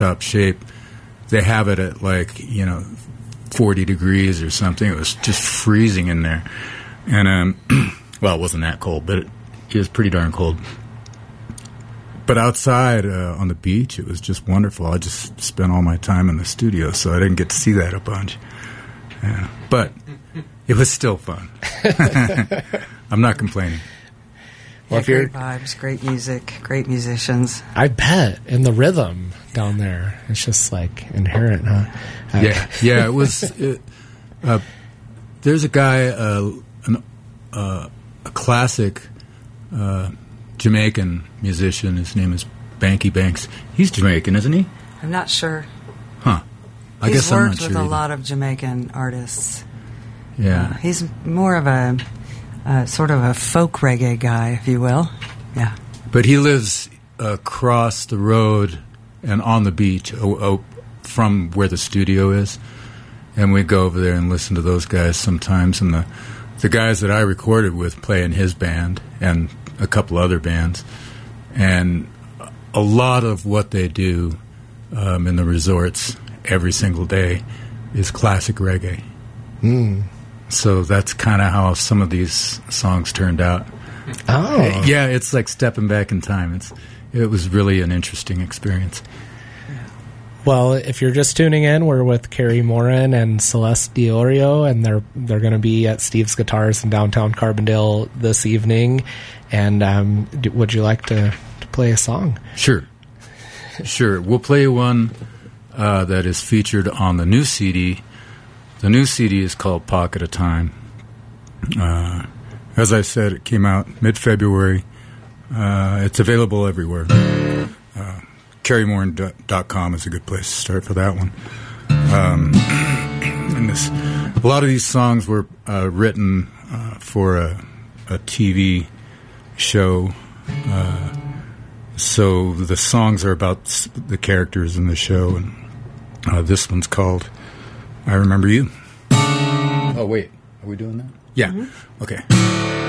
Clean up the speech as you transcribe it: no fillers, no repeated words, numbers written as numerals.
top shape. They have it at 40 degrees or something. It was just freezing in there. And, well, it wasn't that cold, but it was pretty darn cold. But outside on the beach, it was just wonderful. I just spent all my time in the studio, so I didn't get to see that a bunch. Yeah. But it was still fun. I'm not complaining. Well, great vibes, great music, great musicians. I bet. And the rhythm down there, it's just inherent, huh? Yeah. It was. There's a guy, a classic Jamaican musician. His name is Banky Banks. He's Jamaican, isn't he? I'm not sure. Huh. I guess I'm not sure. He's worked with a lot of Jamaican artists. Yeah. He's more of a sort of a folk reggae guy, if you will. Yeah. But he lives across the road and on the beach from where the studio is. And we go over there and listen to those guys sometimes. And the guys that I recorded with play in his band and a couple other bands. And a lot of what they do in the resorts every single day is classic reggae. Mm. So that's kind of how some of these songs turned out. Oh. Yeah, it's like stepping back in time. It was really an interesting experience. Well, if you're just tuning in, we're with Carrie Morin and Celeste Diorio, and they're going to be at Steve's Guitars in downtown Carbondale this evening. And would you like to play a song? Sure. We'll play one that is featured on the new CD. The new CD is called Pocket of Time. As I said, it came out mid-February. It's available everywhere. CarrieMorin.com is a good place to start for that one. And a lot of these songs were written for a TV show. So the songs are about the characters in the show. And this one's called I Remember You. Oh, wait. Are we doing that? Yeah. Mm-hmm. Okay.